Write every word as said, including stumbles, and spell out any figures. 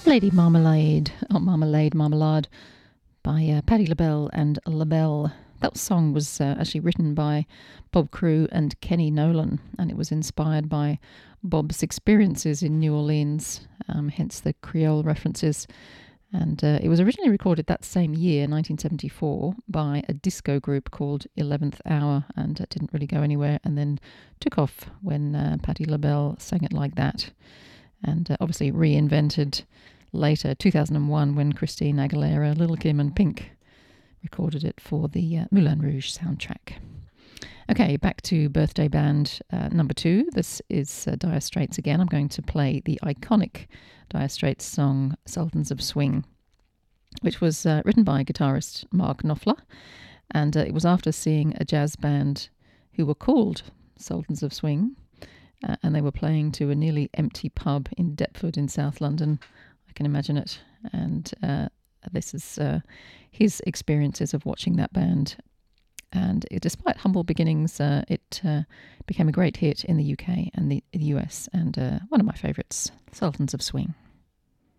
Lady Marmalade, or Marmalade, Marmalade, by uh, Patti LaBelle and LaBelle. That song was uh, actually written by Bob Crewe and Kenny Nolan, and it was inspired by Bob's experiences in New Orleans, um, hence the Creole references. And uh, it was originally recorded that same year, nineteen seventy-four, by a disco group called eleventh Hour, and it didn't really go anywhere, and then took off when uh, Patti LaBelle sang it like that. And uh, obviously reinvented later, two thousand one, when Christine Aguilera, Lil' Kim and Pink recorded it for the uh, Moulin Rouge soundtrack. Okay, back to Birthday Band uh, number two. This is uh, Dire Straits again. I'm going to play the iconic Dire Straits song Sultans of Swing, which was uh, written by guitarist Mark Knopfler, and uh, it was after seeing a jazz band who were called Sultans of Swing, uh, and they were playing to a nearly empty pub in Deptford in South London. I can imagine it. And uh, this is uh, his experiences of watching that band. And it, despite humble beginnings, uh, it uh, became a great hit in the U K and the, the U S, and uh, one of my favourites, Sultans of Swing.